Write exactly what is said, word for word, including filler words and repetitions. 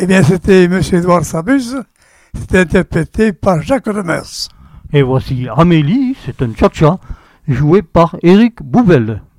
Eh bien, c'était M. Édouard Sabuse. C'était interprété par Jacques Demers. Et voici Amélie, c'est un cha-cha, joué par Éric Bouvel.